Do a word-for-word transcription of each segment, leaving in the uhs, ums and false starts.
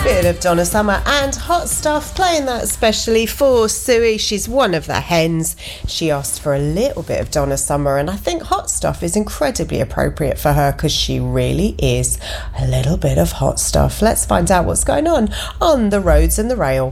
Bit of Donna Summer and Hot Stuff, playing that especially for Suey. She's one of the hens. She asked for a little bit of Donna Summer, and I think Hot Stuff is incredibly appropriate for her because she really is a little bit of hot stuff. Let's find out what's going on on the roads and the rail.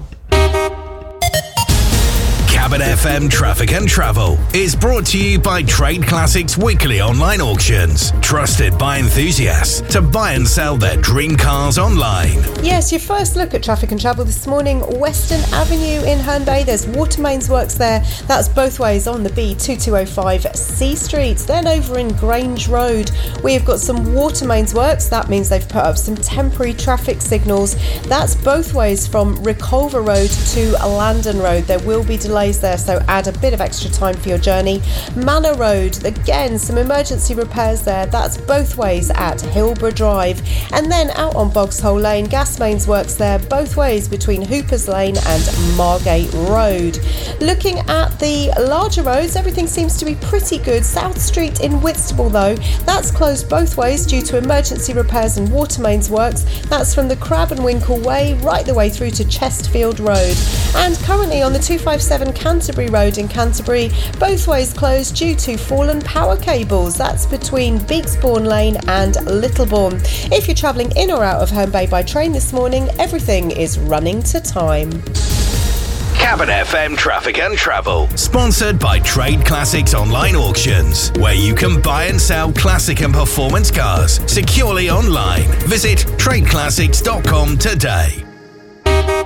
Cabin F M Traffic and Travel is brought to you by Trade Classics Weekly Online Auctions. Trusted by enthusiasts to buy and sell their dream cars online. Yes, your first look at traffic and travel this morning. Western Avenue in Herne Bay. There's water mains works there. That's both ways on the B two two oh five C Street. Then over in Grange Road, we've got some water mains works. That means they've put up some temporary traffic signals. That's both ways from Reculver Road to Landon Road. There will be delays there, so add a bit of extra time for your journey. Manor Road, again, some emergency repairs there. That's both ways at Hilborough Drive. And then out on Bogshole Lane, gas mains works there both ways between Hoopers Lane and Margate Road. Looking at the larger roads, everything seems to be pretty good. South Street in Whitstable, though, that's closed both ways due to emergency repairs and water mains works. That's from the Crab and Winkle Way right the way through to Chestfield Road. And currently on the two fifty-seven Canterbury Road in Canterbury, both ways closed due to fallen power cables. That's between Beaksbourne Lane and Littlebourne. If you're travelling in or out of Herne Bay by train this morning, everything is running to time. Cabin F M Traffic and Travel, sponsored by Trade Classics Online Auctions, where you can buy and sell classic and performance cars securely online. Visit trade classics dot com today.